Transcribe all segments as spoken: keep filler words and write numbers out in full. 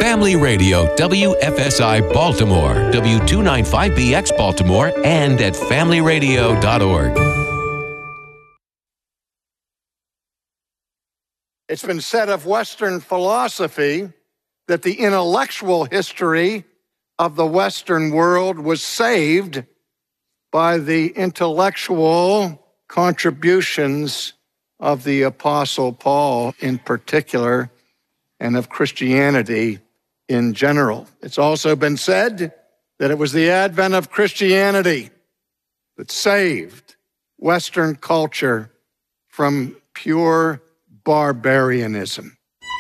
Family Radio, W F S I Baltimore, W two ninety-five B X Baltimore, and at family radio dot org. It's been said of Western philosophy that the intellectual history of the Western world was saved by the intellectual contributions of the Apostle Paul in particular, and of Christianity in general. It's also been said that it was the advent of Christianity that saved Western culture from pure barbarianism.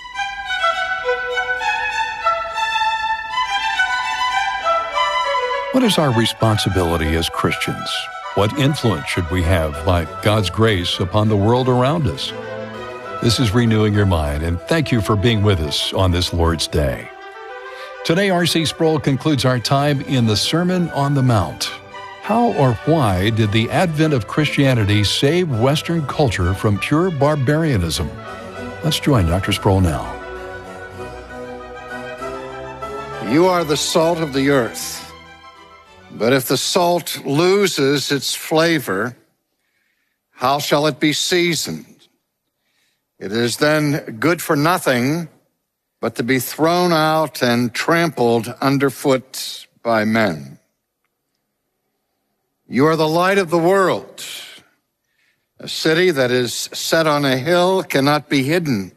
What is our responsibility as Christians? What influence should we have, like God's grace, upon the world around us? This is Renewing Your Mind, and thank you for being with us on this Lord's Day. Today, R C Sproul concludes our time in the Sermon on the Mount. How or why did the advent of Christianity save Western culture from pure barbarianism? Let's join Doctor Sproul now. You are the salt of the earth. But if the salt loses its flavor, how shall it be seasoned? It is then good for nothing but to be thrown out and trampled underfoot by men. You are the light of the world. A city that is set on a hill cannot be hidden.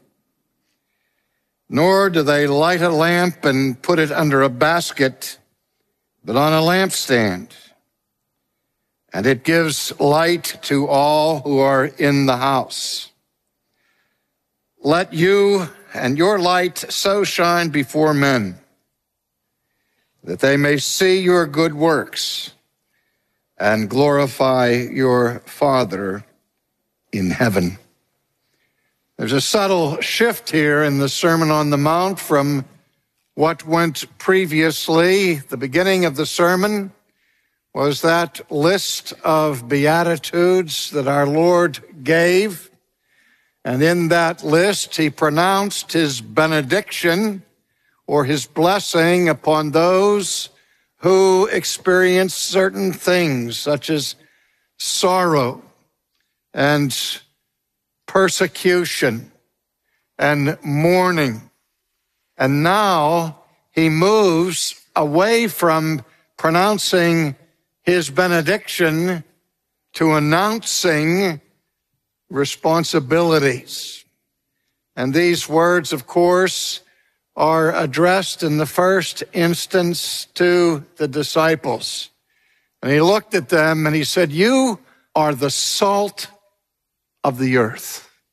Nor do they light a lamp and put it under a basket, but on a lampstand, and it gives light to all who are in the house. Let you and your light so shine before men, that they may see your good works and glorify your Father in heaven. There's a subtle shift here in the Sermon on the Mount from what went previously. The beginning of the sermon was that list of Beatitudes that our Lord gave. And in that list, he pronounced his benediction or his blessing upon those who experience certain things, such as sorrow and persecution and mourning. And now he moves away from pronouncing his benediction to announcing responsibilities. And these words, of course, are addressed in the first instance to the disciples. And he looked at them and he said, "You are the salt of the earth."